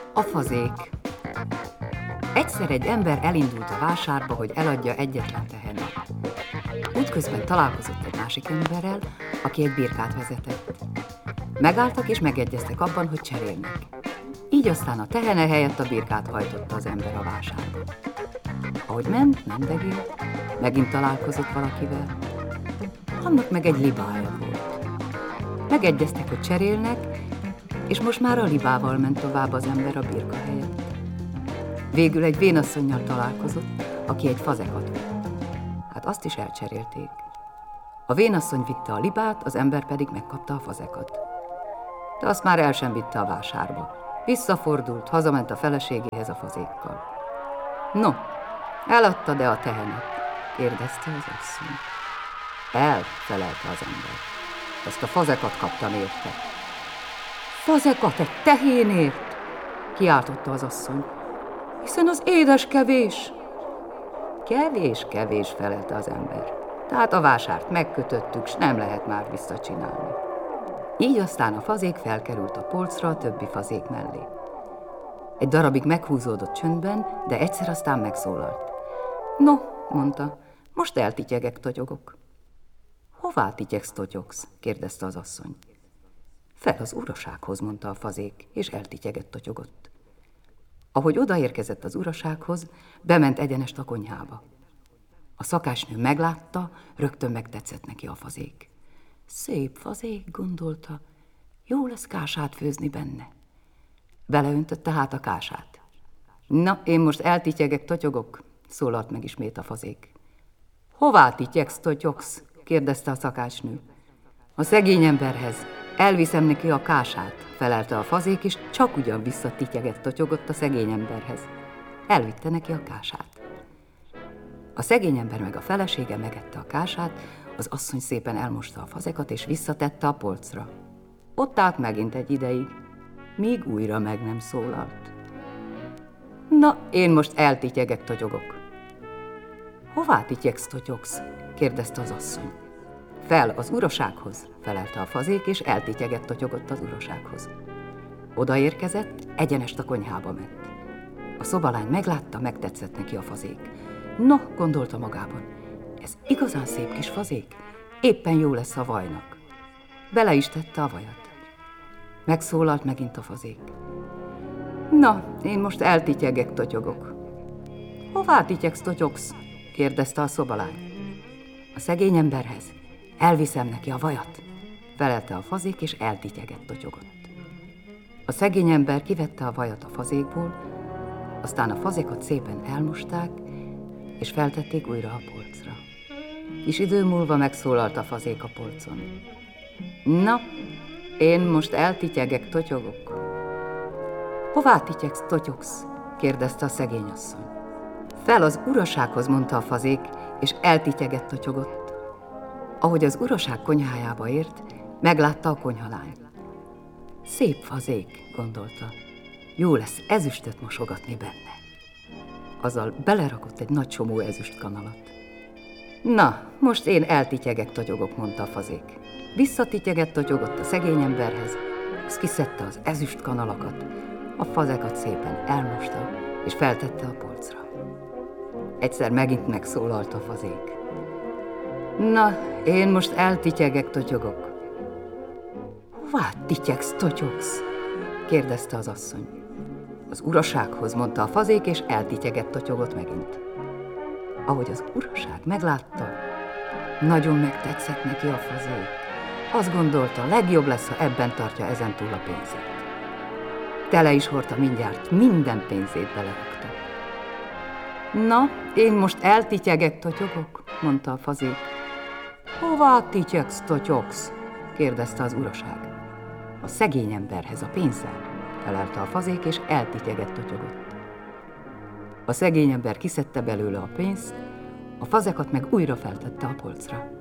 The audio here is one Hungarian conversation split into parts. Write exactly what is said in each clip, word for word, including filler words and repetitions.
A fazék. Egyszer egy ember elindult a vásárba, hogy eladja egyetlen tehenét. Útközben találkozott egy másik emberrel, aki egy birkát vezetett. Megálltak és megegyeztek abban, hogy cserélnek. Így aztán a tehene helyett a birkát hajtotta az ember a vásárba. Ahogy ment, mendegélt, megint találkozott valakivel. Annak meg egy libája volt. Megegyeztek, hogy cserélnek, és most már a libával ment tovább az ember a birka helyett. Végül egy vénasszonnyal találkozott, aki egy fazekat volt. Hát azt is elcserélték. A vénasszony vitte a libát, az ember pedig megkapta a fazekat. De azt már el sem vitte a vásárba. Visszafordult, hazament a feleségéhez a fazékkal. No, eladtad-e a tehenet? Kérdezte az asszony. El, felelte az ember. Ezt a fazekat kaptam érte. Fazekat egy tehénért? Kiáltotta az asszony. Hiszen az édes kevés. Kevés, kevés, felelte az ember. Tehát a vásárt megkötöttük, s nem lehet már visszacsinálni. Így aztán a fazék felkerült a polcra a többi fazék mellé. Egy darabig meghúzódott csöndben, de egyszer aztán megszólalt. No, mondta, most eltityegek, totyogok. Hová tityegsz, totyogsz? Kérdezte az asszony. Fel az urasághoz, mondta a fazék, és eltityegett, totyogott. Ahogy odaérkezett az urasághoz, bement egyenest a konyhába. A szakásnő meglátta, rögtön megtetszett neki a fazék. Szép fazék, gondolta, jó lesz kását főzni benne. Beleöntötte hát a kását. Na, én most eltityegek, totyogok, szólalt meg ismét a fazék. Hová tityegsz, totyogsz? Kérdezte a szakásnő. A szegény emberhez. Elviszem neki a kását, felelte a fazék, és csak ugyan visszatityegett, totyogott a szegény emberhez. Elvitte neki a kását. A szegény ember meg a felesége megette a kását, az asszony szépen elmosta a fazekat, és visszatette a polcra. Ott állt megint egy ideig, míg újra meg nem szólalt. Na, én most eltityegek, totyogok. Hová tityegsz, totyogsz? Kérdezte az asszony. Fel az urasághoz, felelte a fazék, és eltityegett, totyogott az urasághoz. Odaérkezett, egyenest a konyhába ment. A szobalány meglátta, megtetszett neki a fazék. No, gondolta magában, ez igazán szép kis fazék, éppen jó lesz a vajnak. Bele is tette a vajat. Megszólalt megint a fazék. Na, én most eltityegek, totyogok. Hová tityegsz, totyogsz? Kérdezte a szobalány. A szegény emberhez. Elviszem neki a vajat, felelte a fazék, és eltityegett, totyogott. A szegény ember kivette a vajat a fazékból, aztán a fazékot szépen elmosták, és feltették újra a polcra. Kis idő múlva megszólalt a fazék a polcon. Na, én most eltityegek, totyogok. Hová tityegsz, totyogsz? Kérdezte a szegény asszony. Fel az urasághoz, mondta a fazék, és eltityegett, totyogott. Ahogy az uraság konyhájába ért, meglátta a konyhalány. Szép fazék, gondolta. Jó lesz ezüstöt mosogatni benne. Azzal belerakott egy nagy csomó ezüstkanalat. Na, most én eltityegek, totyogok, mondta a fazék. Visszatityegett, totyogott a szegény emberhez, az kiszedte az ezüstkanalakat, a fazekat szépen elmosta, és feltette a polcra. Egyszer megint megszólalt a fazék. Na, én most eltityegek, totyogok. Hová tityegsz, totyogsz? Kérdezte az asszony. Az urasághoz, mondta a fazék, és eltityegett, totyogott megint. Ahogy az uraság meglátta, nagyon megtetszett neki a fazék. Azt gondolta, legjobb lesz, ha ebben tartja ezentúl a pénzét. Tele is hordta mindjárt, minden pénzét belerakta. Na, én most eltityegek, totyogok, mondta a fazék. Hová tityegsz, totyogsz? Kérdezte az uraság. A szegény emberhez a pénzzel, felelte a fazék, és eltityegett, totyogott. A szegény ember kiszedte belőle a pénzt, a fazekat meg újra feltette a polcra.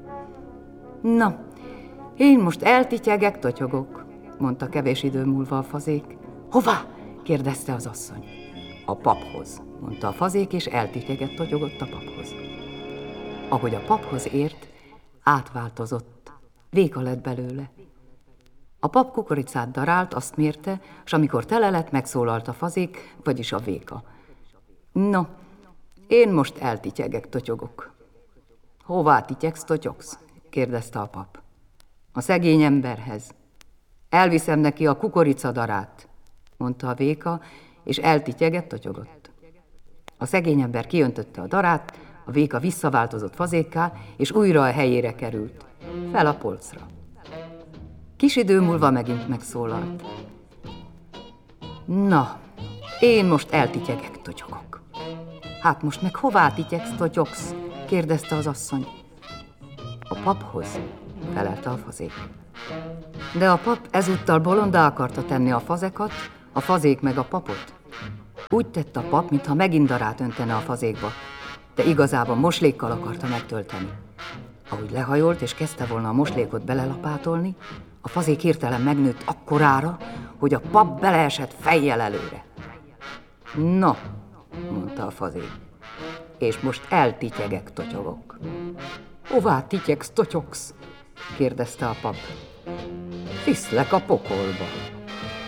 Na, én most eltityegek, totyogok, mondta kevés idő múlva a fazék. Hová? Kérdezte az asszony. A paphoz, mondta a fazék, és eltityegett, totyogott a paphoz. Ahogy a paphoz ért, átváltozott, véka lett belőle. A pap kukoricát darált, azt mérte, s amikor tele lett, megszólalt a fazék, vagyis a véka. No, én most eltityegek, totyogok. Hová tityegsz, totyogsz? Kérdezte a pap. A szegény emberhez. Elviszem neki a kukoricadarát, mondta a véka, és eltityegett, totyogott. A szegény ember kiöntötte a darát, a véka visszaváltozott fazékká, és újra a helyére került, fel a polcra. Kis idő múlva megint megszólalt. Na, én most eltityegek, totyogok. Hát most meg hová tityegsz, totyogsz? Kérdezte az asszony. A paphoz, felelte a fazék. De a pap ezúttal bolondá akarta tenni a fazekat, a fazék meg a papot. Úgy tett a pap, mintha megint darát öntene a fazékba, de igazában moslékkal akarta megtölteni. Ahogy lehajolt és kezdte volna a moslékot belelapátolni, a fazék hirtelen megnőtt akkorára, hogy a pap beleesett fejjel előre. Na, mondta a fazék, és most eltityegek, totyogok. Hová tityegsz, totyogsz? Kérdezte a pap. Viszlek a pokolba.